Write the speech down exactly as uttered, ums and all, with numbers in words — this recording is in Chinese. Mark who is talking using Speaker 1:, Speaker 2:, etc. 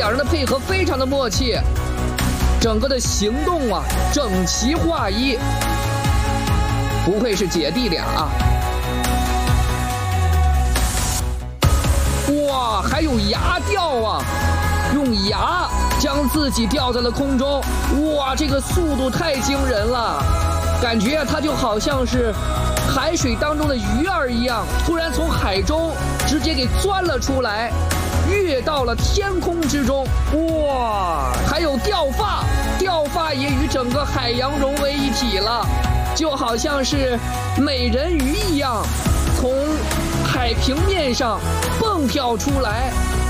Speaker 1: 两人的配合非常的默契，整个的行动啊整齐划一，不愧是姐弟俩啊！哇，还有牙吊啊，用牙将自己吊在了空中，哇，这个速度太惊人了，感觉啊它就好像是海水当中的鱼儿一样，突然从海中直接给钻了出来，跃到了天空之中。哇，还有掉发，掉发也与整个海洋融为一体了，就好像是美人鱼一样从海平面上蹦跳出来，